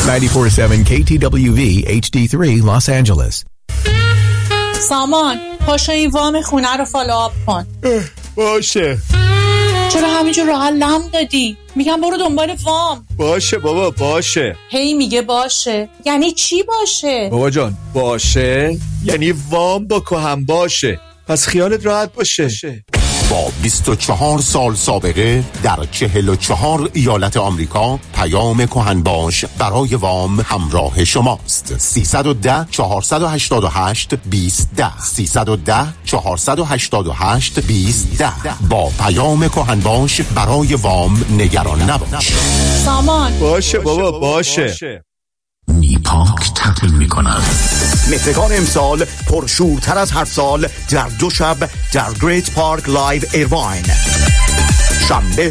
94.7 KTWV HD3 Los Angeles. سامان پاشو این وام خونه رو فالوآپ کن. باشه. چرا همینجور راحت لم دادی؟ میگم برو دنبال وام. باشه بابا باشه. هی میگه باشه. یعنی چی باشه؟ بابا جان باشه یعنی وام با کهن باشه، پس خیالت راحت باشه. با 24 سال سابقه در 44 ایالت آمریکا، پیام کهنباش برای وام همراه شماست. 310 488 2010 310 488 2010. با پیام کهنباش برای وام نگران نباش. سامان باشه بابا باشه. نیپاک تقدیم می‌کند مهرگان امسال پرشورتر از هر سال در 2 شب در گریت پارک لایو ایرواین. شنبه